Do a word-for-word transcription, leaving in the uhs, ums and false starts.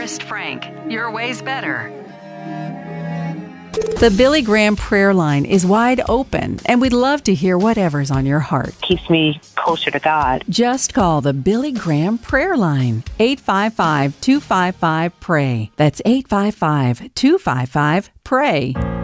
Dearest Frank, your way's better. The Billy Graham prayer line is wide open, and we'd love to hear whatever's on your heart. Keeps me closer to God. Just call the Billy Graham prayer line, eight five five, two five five, P R A Y. That's eight five five, two five five, P R A Y.